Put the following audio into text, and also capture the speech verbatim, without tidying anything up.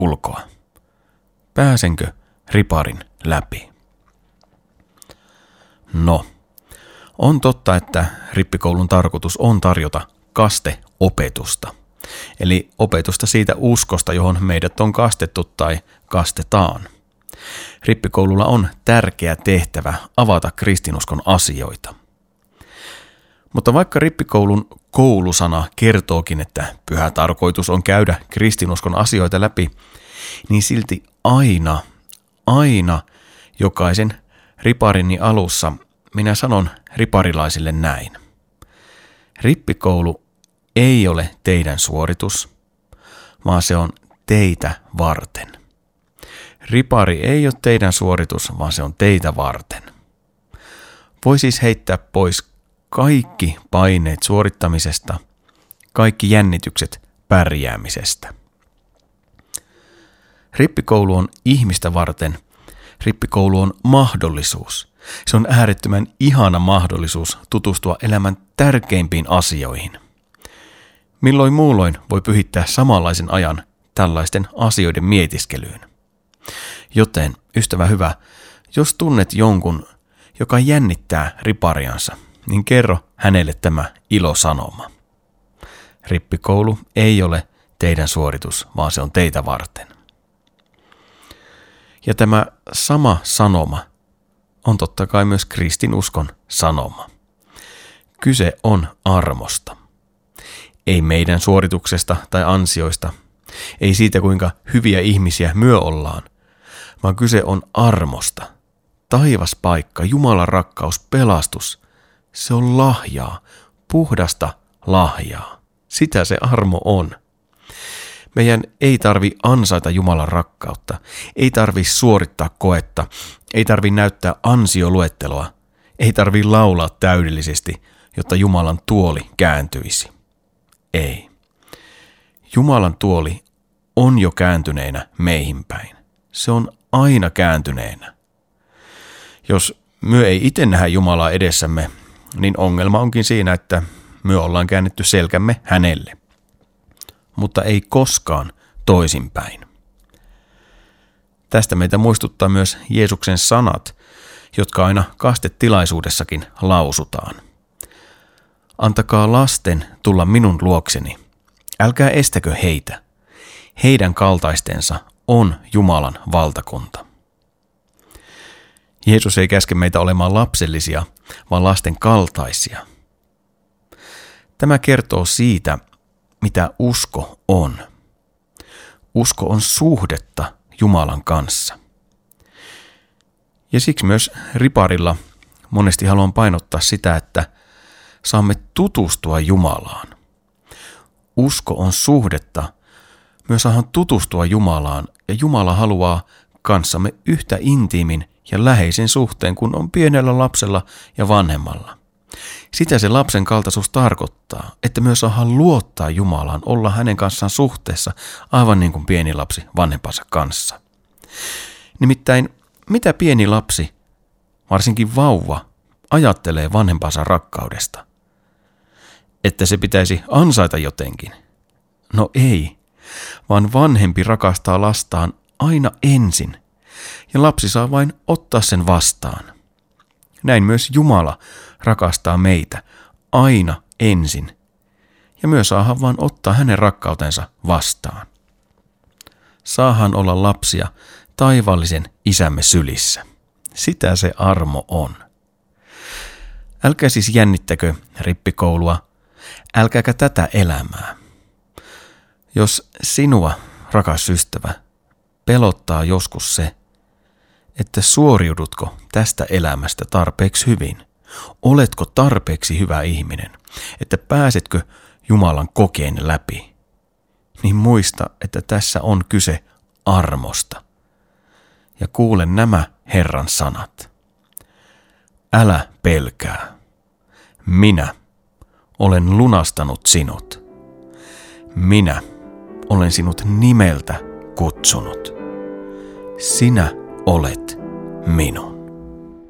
ulkoa? Pääsenkö riparin läpi? No, on totta, että rippikoulun tarkoitus on tarjota kasteopetusta. Eli opetusta siitä uskosta, johon meidät on kastettu tai kastetaan. Rippikoululla on tärkeä tehtävä avata kristinuskon asioita. Mutta vaikka rippikoulun koulusana kertookin, että pyhä tarkoitus on käydä kristinuskon asioita läpi, niin silti aina, aina jokaisen riparini alussa minä sanon riparilaisille näin. Rippikoulu ei ole teidän suoritus, vaan se on teitä varten. Ripari ei ole teidän suoritus, vaan se on teitä varten. Voi siis heittää pois kaikki paineet suorittamisesta, kaikki jännitykset pärjäämisestä. Rippikoulu on ihmistä varten. Rippikoulu on mahdollisuus. Se on äärettömän ihana mahdollisuus tutustua elämän tärkeimpiin asioihin. Milloin muulloin voi pyhittää samanlaisen ajan tällaisten asioiden mietiskelyyn. Joten, ystävä hyvä, jos tunnet jonkun, joka jännittää ripariansa, niin kerro hänelle tämä ilosanoma. Rippikoulu ei ole teidän suoritus, vaan se on teitä varten. Ja tämä sama sanoma on totta kai myös kristinuskon sanoma. Kyse on armosta. Ei meidän suorituksesta tai ansioista, ei siitä kuinka hyviä ihmisiä myö ollaan, vaan kyse on armosta. Taivas paikka, Jumalan rakkaus, pelastus, se on lahjaa, puhdasta lahjaa. Sitä se armo on. Meidän ei tarvi ansaita Jumalan rakkautta, ei tarvi suorittaa koetta, ei tarvi näyttää ansioluetteloa, ei tarvi laulaa täydellisesti, jotta Jumalan tuoli kääntyisi. Ei. Jumalan tuoli on jo kääntyneenä meihin päin. Se on aina kääntyneenä. Jos myö ei itse nähdä Jumalaa edessämme, niin ongelma onkin siinä, että myö ollaan käännetty selkämme hänelle. Mutta ei koskaan toisinpäin. Tästä meitä muistuttaa myös Jeesuksen sanat, jotka aina kastetilaisuudessakin lausutaan. Antakaa lasten tulla minun luokseni. Älkää estäkö heitä. Heidän kaltaistensa on Jumalan valtakunta. Jeesus ei käske meitä olemaan lapsellisia, vaan lasten kaltaisia. Tämä kertoo siitä, mitä usko on. Usko on suhdetta Jumalan kanssa. Ja siksi myös riparilla monesti haluan painottaa sitä, että saamme tutustua Jumalaan. Usko on suhdetta. Myös saadaan tutustua Jumalaan ja Jumala haluaa kanssamme yhtä intiimin ja läheisen suhteen kuin on pienellä lapsella ja vanhemmalla. Sitä se lapsen kaltaisuus tarkoittaa, että myös saadaan luottaa Jumalaan, olla hänen kanssaan suhteessa aivan niin kuin pieni lapsi vanhempansa kanssa. Nimittäin mitä pieni lapsi, varsinkin vauva, ajattelee vanhempansa rakkaudesta? Että se pitäisi ansaita jotenkin? No ei, vaan vanhempi rakastaa lastaan aina ensin, ja lapsi saa vain ottaa sen vastaan. Näin myös Jumala rakastaa meitä aina ensin, ja myös saahan vain ottaa hänen rakkautensa vastaan. Saahan olla lapsia taivaallisen isämme sylissä. Sitä se armo on. Älkää siis jännittäkö rippikoulua, älkääkä tätä elämää. Jos sinua, rakas ystävä, pelottaa joskus se, että suoriudutko tästä elämästä tarpeeksi hyvin, oletko tarpeeksi hyvä ihminen, että pääsetkö Jumalan kokeen läpi, niin muista, että tässä on kyse armosta. Ja kuule nämä Herran sanat. Älä pelkää. Minä olen lunastanut sinut. Minä olen sinut nimeltä kutsunut. Sinä olet minun.